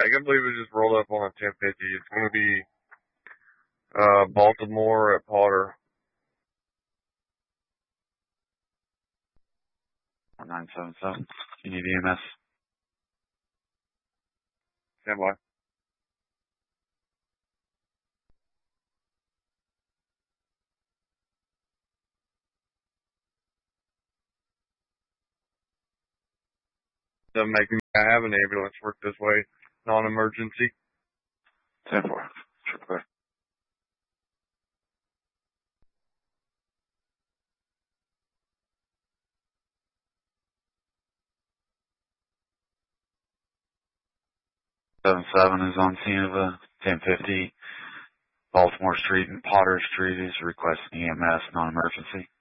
I can't believe we just rolled up on a 1050. It's going to be Baltimore at Potter. 977. You need EMS? Stand by. Doesn't make me have an ambulance work this way. Non-emergency. 10-4. Sure, clear. Seven is on scene of a 1050 Baltimore Street and Potter Street is requesting EMS non-emergency.